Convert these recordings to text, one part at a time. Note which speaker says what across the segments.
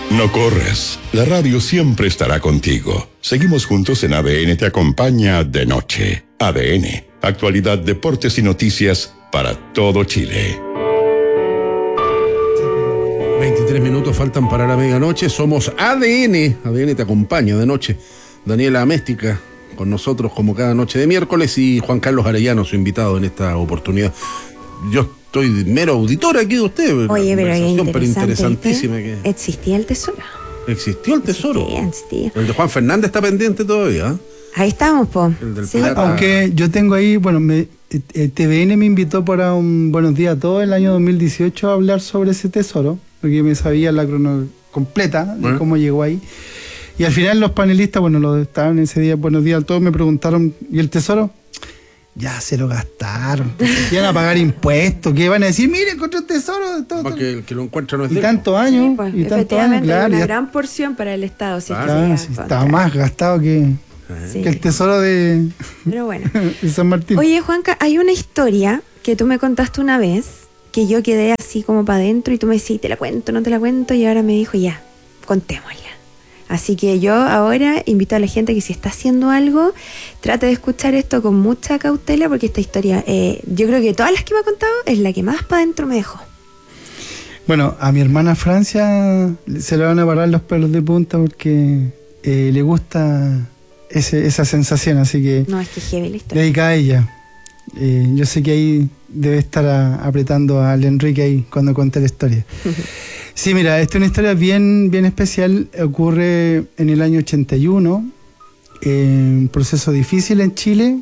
Speaker 1: No corres, la radio siempre estará contigo. Seguimos juntos en ADN Te Acompaña de Noche. ADN, actualidad, deportes y noticias para todo Chile.
Speaker 2: 23 minutos faltan para la medianoche. Somos ADN Te Acompaña de Noche. Daniela Améstica con nosotros como cada noche de miércoles y Juan Carlos Arellano, su invitado en esta oportunidad. Yo estoy mero auditor aquí de usted.
Speaker 3: Oye, pero
Speaker 2: interesantísima. Que...
Speaker 3: ¿Existía el tesoro?
Speaker 2: ¿Existió el tesoro?
Speaker 3: Existía.
Speaker 2: El de Juan Fernández está pendiente todavía, ¿eh?
Speaker 3: Ahí estamos, po.
Speaker 2: El del
Speaker 3: Sí,
Speaker 2: pirata.
Speaker 4: Aunque yo tengo ahí, bueno, TVN me invitó para un Buenos Días a Todos el año 2018 a hablar sobre ese tesoro, porque me sabía la cronología completa de cómo llegó ahí. Y al final los panelistas, bueno, los estaban ese día Buenos Días a Todos, me preguntaron, ¿y el tesoro? Ya se lo gastaron. Iban a pagar impuestos, que iban a decir, mire, encontré un tesoro.
Speaker 2: Porque el que lo encuentra no es
Speaker 4: y
Speaker 2: de
Speaker 4: tantos años.
Speaker 3: Sí, pues,
Speaker 4: y tantos años,
Speaker 3: efectivamente,
Speaker 4: claro.
Speaker 3: una
Speaker 4: Ya,
Speaker 3: gran porción para el Estado. Si
Speaker 4: claro, sí, estaba más gastado que el tesoro de,
Speaker 3: Pero bueno.
Speaker 4: de San Martín.
Speaker 3: Oye, Juanca, hay una historia que tú me contaste una vez, que yo quedé así como para adentro y tú me decís, ¿te la cuento, no te la cuento? Y ahora me dijo, ya, contémosla. Así que yo ahora invito a la gente que si está haciendo algo, trate de escuchar esto con mucha cautela, porque esta historia, yo creo que todas las que me ha contado es la que más para adentro me dejó.
Speaker 4: Bueno, a mi hermana Francia se le van a parar los pelos de punta porque le gusta esa sensación, así que
Speaker 3: No, es que heavy la historia.
Speaker 4: dedicada a ella. Yo sé que ahí debe estar apretando al Enrique ahí cuando cuente la historia. Sí, mira, esta es una historia bien especial. Ocurre en el año 81, un proceso difícil en Chile,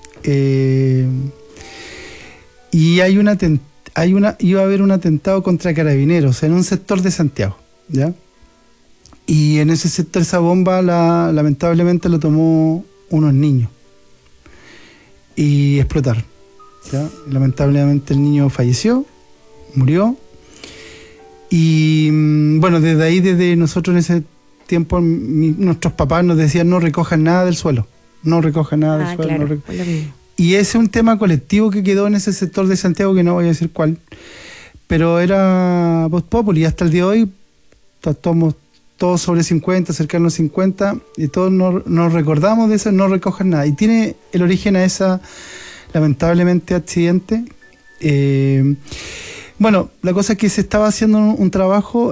Speaker 4: y iba a haber un atentado contra carabineros en un sector de Santiago, ¿ya? Y en ese sector esa bomba lamentablemente lo tomó unos niños y explotaron, ¿ya? Lamentablemente el niño falleció, murió. Y bueno, desde nosotros en ese tiempo, nuestros papás nos decían no recojan nada del suelo, no recojan nada del suelo.
Speaker 3: Claro, pues lo mismo.
Speaker 4: Y ese es un tema colectivo que quedó en ese sector de Santiago, que no voy a decir cuál, pero era Vox Populi, y hasta el día de hoy estamos todos sobre 50, cercanos a 50, y todos nos recordamos de eso, no recojan nada. Y tiene el origen a esa, lamentablemente, accidente. Bueno, la cosa es que se estaba haciendo un trabajo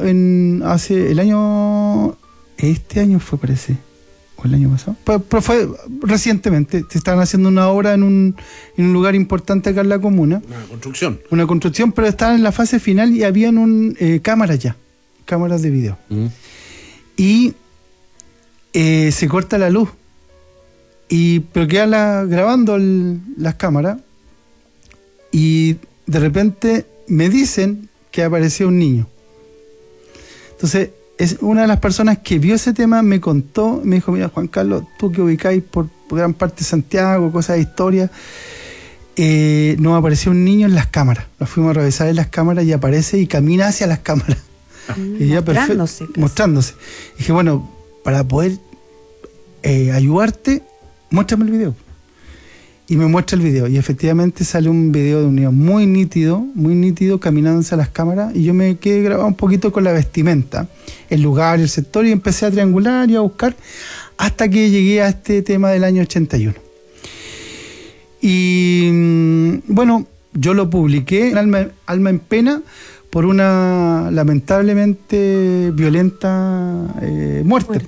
Speaker 4: este año fue, parece, o el año pasado, pero fue recientemente. Se estaban haciendo una obra en un lugar importante acá en la comuna. Una construcción, pero estaban en la fase final y habían cámaras de video. Y se corta la luz, pero queda grabando las cámaras, y de repente me dicen que apareció un niño. Entonces, es una de las personas que vio ese tema, me contó, me dijo, mira, Juan Carlos, tú que ubicáis por gran parte de Santiago, cosas de historia, nos apareció un niño en las cámaras. Nos fuimos a revisar en las cámaras y aparece y camina hacia las cámaras. Y ya mostrándose. Y dije, bueno, para poder ayudarte, muéstrame el video. Y me muestra el video, y efectivamente sale un video de un niño muy nítido, caminando hacia las cámaras, y yo me quedé grabado un poquito con la vestimenta, el lugar, el sector, y empecé a triangular y a buscar hasta que llegué a este tema del año 81. Y bueno, yo lo publiqué, Alma en Pena, por una lamentablemente violenta muerte.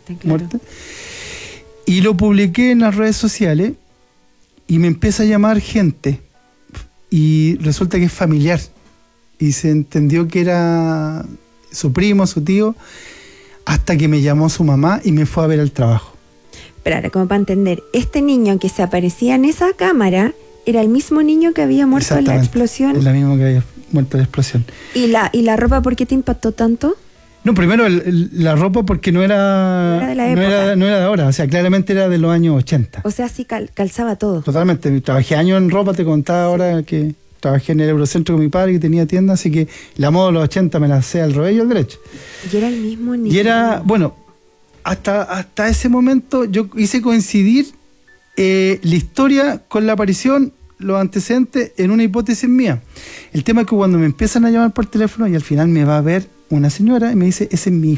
Speaker 4: Y lo publiqué en las redes sociales. Y me empieza a llamar gente, y resulta que es familiar, y se entendió que era su primo, su tío, hasta que me llamó su mamá y me fue a ver al trabajo.
Speaker 3: Pero ahora, como para entender, este niño que se aparecía en esa cámara era el mismo niño que había muerto en la explosión.
Speaker 4: Es la misma que había muerto en la explosión.
Speaker 3: ¿Y la ropa por qué te impactó tanto?
Speaker 4: No, primero la ropa porque no era
Speaker 3: de la época.
Speaker 4: No era de ahora, o sea, claramente era de los años 80.
Speaker 3: O sea, sí calzaba todo.
Speaker 4: Totalmente, trabajé años en ropa, te contaba ahora que trabajé en el Eurocentro con mi padre que tenía tienda, así que la moda de los 80 me la sé al revés y al derecho.
Speaker 3: Y era el mismo niño.
Speaker 4: Y era, bueno, hasta ese momento yo hice coincidir la historia con la aparición, los antecedentes, en una hipótesis mía. El tema es que cuando me empiezan a llamar por teléfono y al final me va a ver una señora y me dice, ese es mi hijo.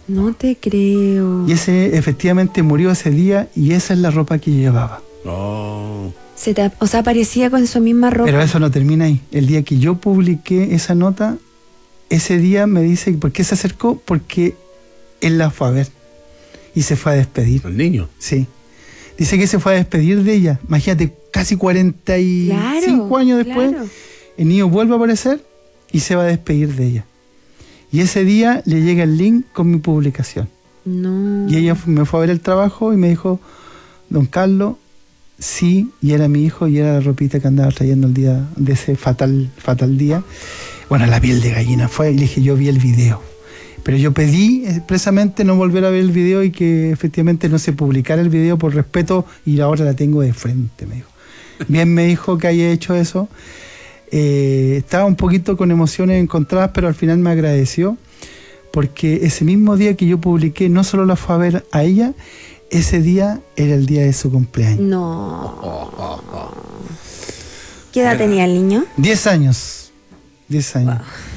Speaker 3: No te creo.
Speaker 4: Y ese efectivamente murió ese día y esa es la ropa que llevaba.
Speaker 2: Oh.
Speaker 3: O sea, aparecía con su misma ropa.
Speaker 4: Pero eso no termina ahí. El día que yo publiqué esa nota, ese día me dice, ¿por qué se acercó? Porque él la fue a ver y se fue a despedir.
Speaker 2: ¿El niño?
Speaker 4: Sí. Dice que se fue a despedir de ella. Imagínate, casi 45 años después,
Speaker 3: claro.
Speaker 4: El niño vuelve a aparecer y se va a despedir de ella. Y ese día le llega el link con mi publicación.
Speaker 3: No.
Speaker 4: Y ella me fue a ver el trabajo y me dijo, don Carlos, sí, y era mi hijo y era la ropita que andaba trayendo el día de ese fatal día. Bueno, la piel de gallina fue, y le dije, yo vi el video. Pero yo pedí expresamente no volver a ver el video y que efectivamente no se publicara el video por respeto, y ahora la tengo de frente, me dijo. Bien me dijo que haya hecho eso. Estaba un poquito con emociones encontradas, pero al final me agradeció, porque ese mismo día que yo publiqué, no solo la fue a ver a ella, ese día era el día de su cumpleaños.
Speaker 3: No. ¿Qué edad tenía el niño?
Speaker 4: 10 años. 10 años.
Speaker 3: Wow.